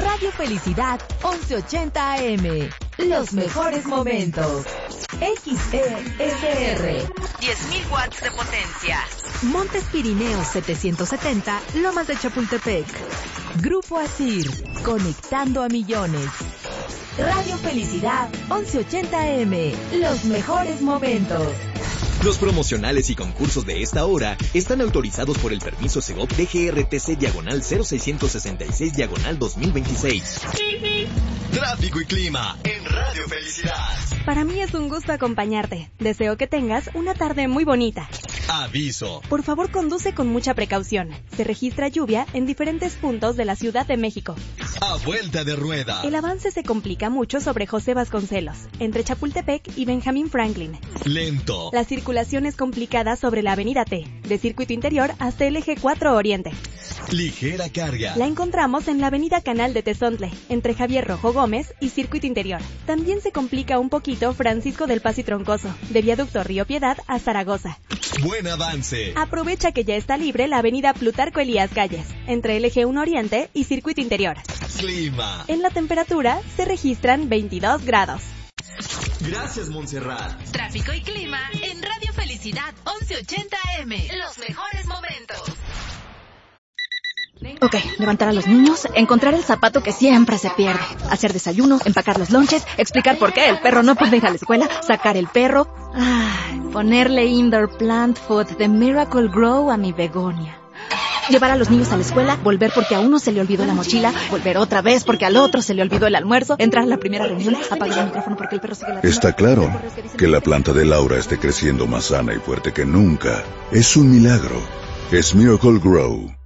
Radio Felicidad 1180 AM. Los mejores momentos. XESR. 10.000 watts de potencia. Montes Pirineos 770, Lomas de Chapultepec. Grupo Asir, conectando a millones. Radio Felicidad 1180 AM. Los mejores momentos. Los promocionales y concursos de esta hora están autorizados por el permiso Segov DGRTC/0666/2026. Tráfico y clima en Radio Felicidad. Para mí es un gusto acompañarte. Deseo que tengas una tarde muy bonita. Aviso. Por favor, conduce con mucha precaución. Se registra lluvia en diferentes puntos de la Ciudad de México. A vuelta de rueda. El avance se complica mucho sobre José Vasconcelos, entre Chapultepec y Benjamín Franklin. Lento. La circulación es complicada sobre la Avenida T, de Circuito Interior hasta el Eje 4 Oriente. Ligera carga. La encontramos en la Avenida Canal de Tezontle, entre Javier Rojo Gómez y Circuito Interior. También se complica un poquito Francisco del Paz y Troncoso, de Viaducto Río Piedad a Zaragoza. Buen avance. Aprovecha que ya está libre la Avenida Plutarco Elías Calles, entre el Eje 1 Oriente y Circuito Interior. Clima. En la temperatura se registran 22 grados. Gracias, Montserrat. Tráfico y clima en Radio Felicidad 1180 AM. Los mejores momentos. Ok, levantar a los niños, encontrar el zapato que siempre se pierde, hacer desayuno, empacar los lonches, explicar por qué el perro no puede ir a la escuela, sacar el perro, ponerle indoor plant food de Miracle Grow a mi begonia. Llevar a los niños a la escuela, volver porque a uno se le olvidó la mochila, volver otra vez porque al otro se le olvidó el almuerzo, entrar a la primera reunión, apagar el micrófono porque el perro sigue ladrando. Está claro que la planta de Laura esté creciendo más sana y fuerte que nunca. Es un milagro. Es Miracle Grow.